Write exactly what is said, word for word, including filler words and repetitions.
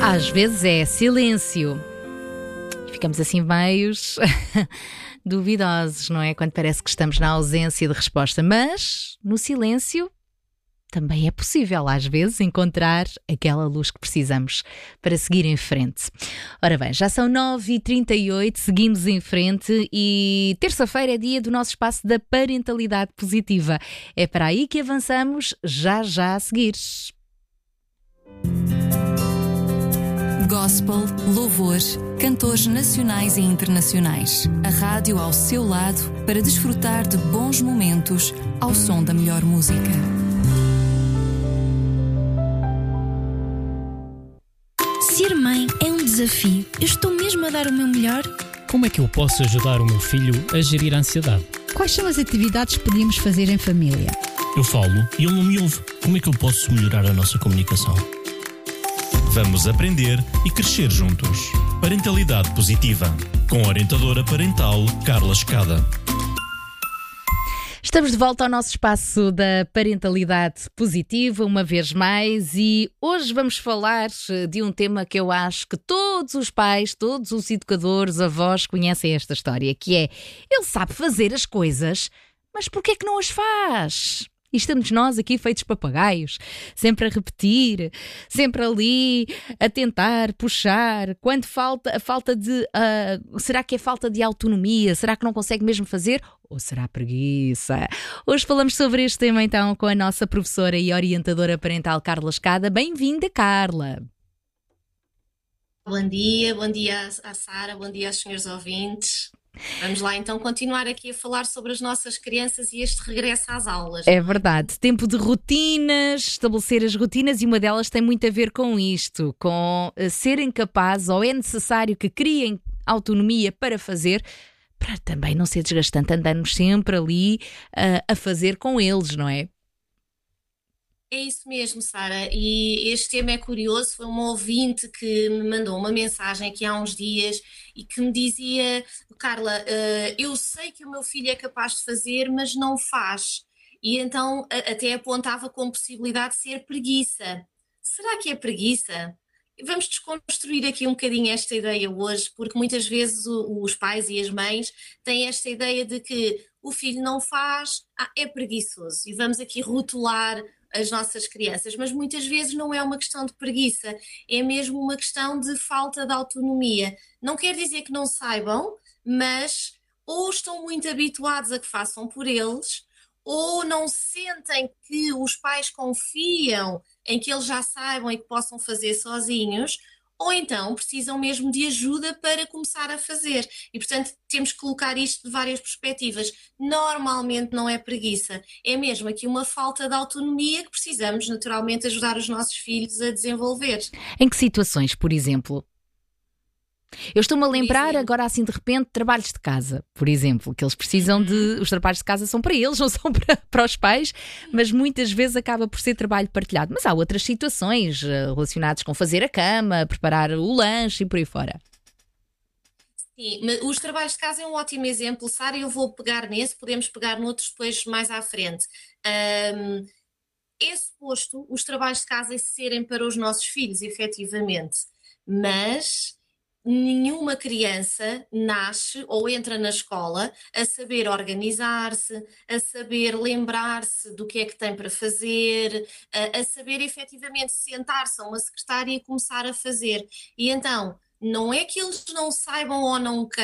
Às vezes é silêncio. Ficamos assim meios duvidosos, não é? Quando parece que estamos na ausência de resposta. Mas no silêncio também é possível, às vezes, encontrar aquela luz que precisamos para seguir em frente. Ora bem, já são nove e trinta e oito, seguimos em frente e terça-feira é dia do nosso espaço da parentalidade positiva. É para aí que avançamos já já a seguir. Gospel, louvor, cantores nacionais e internacionais. A rádio ao seu lado para desfrutar de bons momentos ao som da melhor música. Ser mãe é um desafio. Eu estou mesmo a dar o meu melhor? Como é que eu posso ajudar o meu filho a gerir a ansiedade? Quais são as atividades que podíamos fazer em família? Eu falo e ele não me ouve. Como é que eu posso melhorar a nossa comunicação? Vamos aprender e crescer juntos. Parentalidade Positiva, com a orientadora parental Carla Escada. Estamos de volta ao nosso espaço da parentalidade positiva, uma vez mais, e hoje vamos falar de um tema que eu acho que todos os pais, todos os educadores, avós conhecem esta história, que é, ele sabe fazer as coisas, mas porquê é que não as faz? E estamos nós aqui feitos papagaios, sempre a repetir, sempre ali a tentar puxar. Quando falta a falta de... Uh, será que é falta de autonomia? Será que não consegue mesmo fazer? Ou será preguiça? Hoje falamos sobre este tema então com a nossa professora e orientadora parental Carla Escada. Bem-vinda, Carla! Bom dia, bom dia à Sara, bom dia aos senhores ouvintes. Vamos lá então continuar aqui a falar sobre as nossas crianças e este regresso às aulas. É verdade, tempo de rotinas, estabelecer as rotinas, e uma delas tem muito a ver com isto, com uh, serem capazes, ou é necessário que criem autonomia para fazer, para também não ser desgastante andarmos sempre ali uh, a fazer com eles, não é? É isso mesmo, Sara, e este tema é curioso. Foi uma ouvinte que me mandou uma mensagem aqui há uns dias e que me dizia: Carla, uh, eu sei que o meu filho é capaz de fazer, mas não faz. E então a, até apontava como possibilidade de ser preguiça. Será que é preguiça? Vamos desconstruir aqui um bocadinho esta ideia hoje, porque muitas vezes o, os pais e as mães têm esta ideia de que o filho não faz, ah, é preguiçoso, e vamos aqui rotular as nossas crianças, mas muitas vezes não é uma questão de preguiça, é mesmo uma questão de falta de autonomia. Não quer dizer que não saibam, mas ou estão muito habituados a que façam por eles, ou não sentem que os pais confiam em que eles já saibam e que possam fazer sozinhos, ou então precisam mesmo de ajuda para começar a fazer. E, portanto, temos que colocar isto de várias perspectivas. Normalmente não é preguiça, é mesmo aqui uma falta de autonomia que precisamos, naturalmente, ajudar os nossos filhos a desenvolver. Em que situações, por exemplo? Eu estou-me a lembrar agora assim de repente trabalhos de casa, por exemplo, que eles precisam de... Os trabalhos de casa são para eles, não são para, para os pais, mas muitas vezes acaba por ser trabalho partilhado. Mas há outras situações relacionadas com fazer a cama, preparar o lanche e por aí fora. Sim, mas os trabalhos de casa é um ótimo exemplo, Sara, eu vou pegar nesse, podemos pegar noutros depois mais à frente. Um, é suposto os trabalhos de casa serem para os nossos filhos, efetivamente, mas... nenhuma criança nasce ou entra na escola a saber organizar-se, a saber lembrar-se do que é que tem para fazer, a, a saber efetivamente sentar-se a uma secretária e começar a fazer. E então, não é que eles não saibam ou não